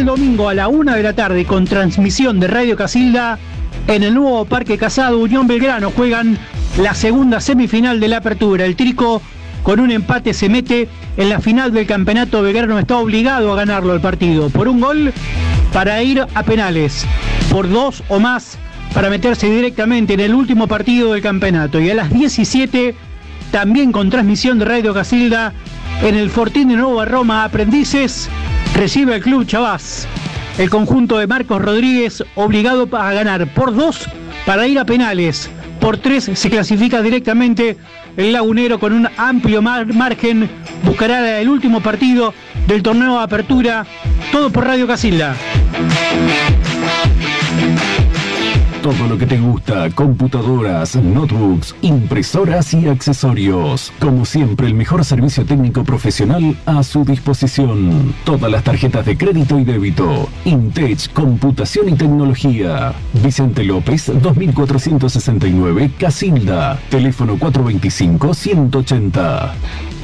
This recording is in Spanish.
el domingo a la 1 de la tarde con transmisión de Radio Casilda en el nuevo Parque Casado. Unión Belgrano juegan la segunda semifinal de la Apertura. El Trico con un empate se mete en la final del campeonato. Belgrano está obligado a ganarlo el partido por un gol para ir a penales, por 2 o más para meterse directamente en el último partido del campeonato. Y a las 17, también con transmisión de Radio Casilda, en el Fortín de Nueva Roma, Aprendices recibe el Club Chavás. El conjunto de Marcos Rodríguez obligado a ganar por 2 para ir a penales. Por 3 se clasifica directamente. El Lagunero con un amplio margen buscará el último partido del torneo de Apertura. Todo por Radio Casilda. Todo lo que te gusta, computadoras, notebooks, impresoras y accesorios. Como siempre, el mejor servicio técnico profesional a su disposición. Todas las tarjetas de crédito y débito. Intech, computación y tecnología. Vicente López, 2469, Casilda. Teléfono 425-180.